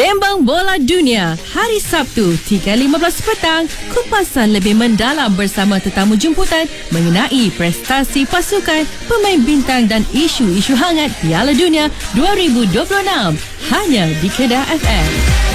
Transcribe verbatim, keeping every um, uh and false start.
Sembang Bola Dunia, hari Sabtu tiga lima belas petang, kupasan lebih mendalam bersama tetamu jemputan mengenai prestasi pasukan, pemain bintang dan isu-isu hangat Piala Dunia dua ribu dua puluh enam. Hanya di Kedah F M.